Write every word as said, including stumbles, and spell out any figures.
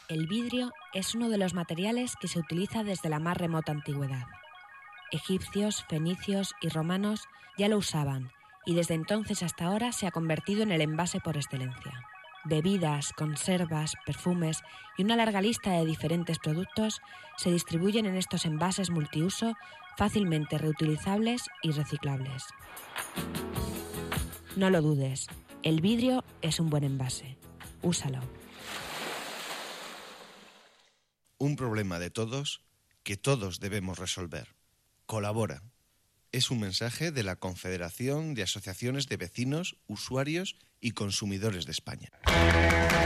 El vidrio es uno de los materiales que se utiliza desde la más remota antigüedad. Egipcios, fenicios y romanos ya lo usaban y desde entonces hasta ahora se ha convertido en el envase por excelencia. Bebidas, conservas, perfumes y una larga lista de diferentes productos se distribuyen en estos envases multiuso fácilmente reutilizables y reciclables. No lo dudes, el vidrio es un buen envase. Úsalo. Un problema de todos que todos debemos resolver. Colabora. Es un mensaje de la Confederación de Asociaciones de Vecinos, Usuarios y Consumidores de España.